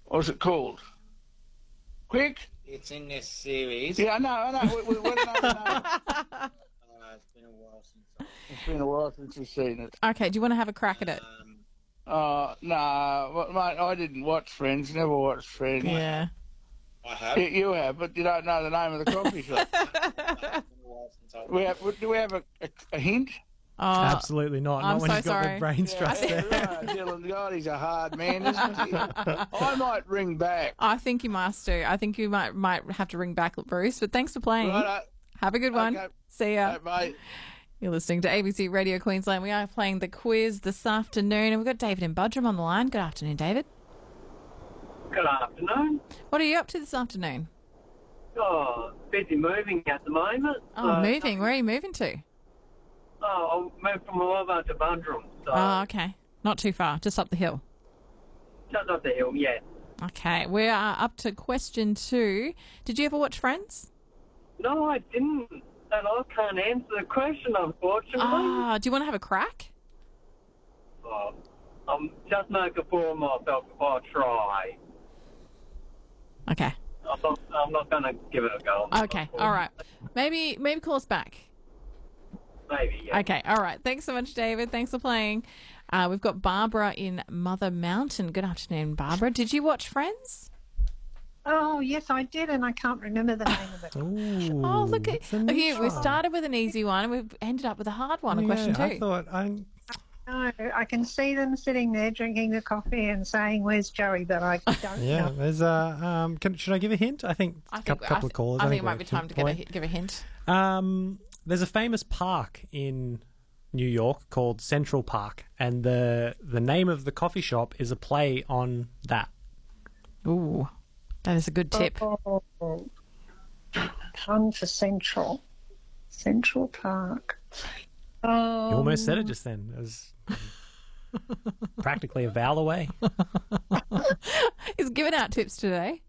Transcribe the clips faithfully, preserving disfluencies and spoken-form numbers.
What's it called? Quick? It's in this series. Yeah, I know, I know. We, we, we don't know the name. Uh, it's been a while since I... It's been a while since we've seen it. Okay, do you want to have a crack at it? Um, Uh, nah, well, mate, I didn't watch Friends, never watched Friends. Yeah. I have. You, you have, but you don't know the name of the coffee shop. Uh, it's been a while since I... we have, do we have a, a, a hint? Oh, Absolutely not. I'm not when so you've got sorry. the brain stress Yeah, there. right, Dylan, God, he's a hard man, isn't he? I might ring back. I think you must do. I think you might might have to ring back, Bruce. But thanks for playing. Right, Have a good one. Okay. See ya. mate. You're listening to A B C Radio Queensland. We are playing the quiz this afternoon, and we've got David in Budrum on the line. Good afternoon, David. Good afternoon. What are you up to this afternoon? Oh, busy moving at the moment. Oh, So- moving. Where are you moving to? Oh, I moved from Malova to Bundrum, so Oh, okay. Not too far. Just up the hill. just up the hill, yeah. Okay. We are up to question two. Did you ever watch Friends? No, I didn't, and I can't answer the question, unfortunately. Ah, do you want to have a crack? Oh, I'm just making for myself if I try. Okay. I'm not, I'm not going to give it a go. Okay. All right. Maybe maybe call us back. Maybe, yeah. Okay. All right. Thanks so much, David. Thanks for playing. Uh, we've got Barbara in Mother Mountain. Good afternoon, Barbara. Did you watch Friends? Oh, yes, I did, and I can't remember the name of it. Ooh, Oh, look at it's a look niche here. We one. started with an easy one, and we've ended up with a hard one. Oh, on question yeah, two. I thought I. No, I can see them sitting there drinking the coffee and saying, "Where's Joey?" But I don't Yeah, know. there's a. Um, can, should I give a hint? I think I a think, couple, I, couple th- of callers. I think it we're might be at time to get a, point. hi- give a hint. Um, there's a famous park in New York called Central Park, and the the name of the coffee shop is a play on that. Ooh, that is a good tip. Oh, Pun for Central. Central Park. Um, You almost said it just then. It was practically a vowel away. He's giving out tips today.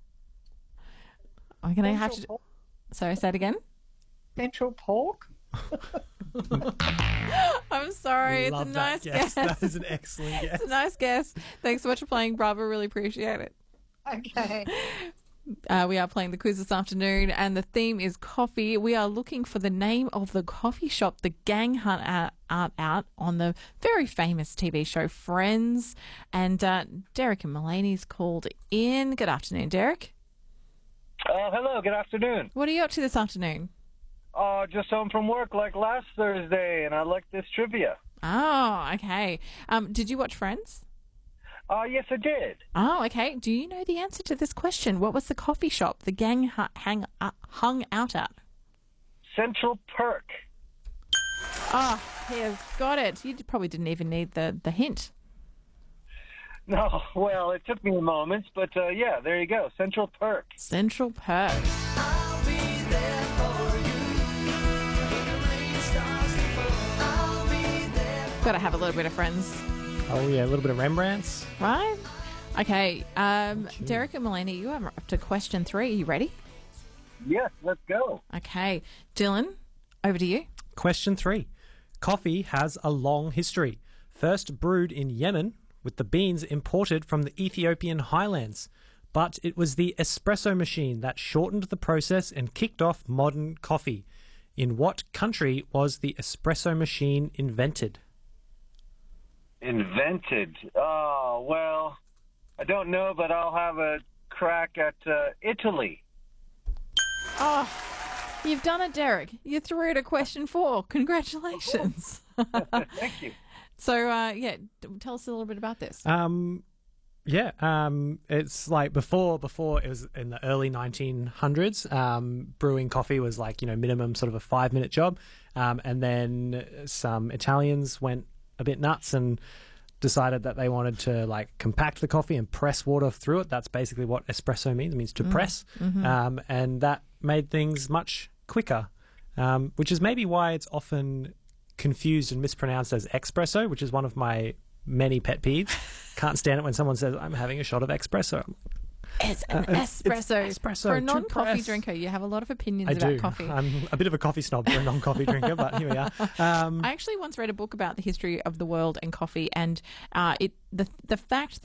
I'm going to have to. Central, Sorry, say it again. Central Pork. I'm sorry. Love it's a that nice guess. guess. That is an excellent guess. It's a nice guess. Thanks so much for playing, Bravo. Really appreciate it. Okay. Uh, we are playing the quiz this afternoon, and the theme is coffee. We are looking for the name of the coffee shop the gang hunt out, out, out on the very famous T V show Friends. And uh, Derek and Mulaney's called in. Good afternoon, Derek. Uh, hello, good afternoon. What are you up to this afternoon? Uh, just home from work like last Thursday, and I like this trivia. Oh, okay. Um, did you watch Friends? Uh, yes, I did. Oh, okay. Do you know the answer to this question? What was the coffee shop the gang hu- hang, uh, hung out at? Central Perk. Oh, he has got it. You probably didn't even need the, the hint. No, well, it took me a moment, but uh, yeah, there you go. Central Perk. Central Perk. Got to have a little bit of Friends, Oh yeah, a little bit of Rembrandt's. right? Okay, um, Derek and Mulaney, you are up to question three. Are you ready? Yes, let's go. Okay, Dylan, over to you. Question three. Coffee has a long history. First brewed in Yemen, with the beans imported from the Ethiopian highlands. But it was the espresso machine that shortened the process and kicked off modern coffee. In what country was the espresso machine invented? Invented. Oh, well, I don't know, but I'll have a crack at uh, Italy. Oh, you've done it, Derek. You're through to question four. Congratulations. Thank you. So, uh, yeah, d- tell us a little bit about this. Um, yeah, um, it's like before. Before it was in the early nineteen hundreds. Um, brewing coffee was like you know minimum sort of a five minute job, um, and then some Italians went a bit nuts and decided that they wanted to like compact the coffee and press water through it. That's basically what espresso means. It means to press, um, and that made things much quicker, um, which is maybe why it's often confused and mispronounced as espresso, which is one of my many pet peeves. Can't stand it when someone says I'm having a shot of espresso. It's an Uh, it's- it's espresso. espresso For a to non-coffee press. drinker, you have a lot of opinions I about do. coffee. I'm a bit of a coffee snob for a non-coffee drinker, but here we are. Um, I actually once read a book about the history of the world and coffee, and uh, it the the fact that